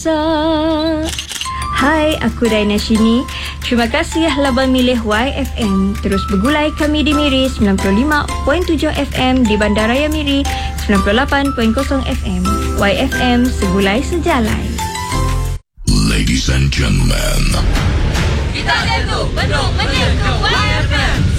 Bangsa. Hai, aku Daina Shini. Terima kasih Labang milih YFM. Terus bergulai kami di Miri 95.7 FM, di Bandaraya Miri 98.0 FM. YFM, segulai sejalai. Ladies and gentlemen, Kita tentu penuh menyentuh YFM